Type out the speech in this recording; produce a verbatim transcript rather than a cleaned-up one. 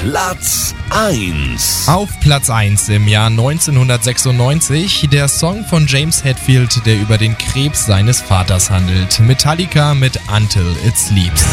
Platz eins. Auf Platz eins im Jahr neunzehnhundertsechsundneunzig der Song von James Hetfield, der über den Krebs seines Vaters handelt. Metallica mit Until It Sleeps.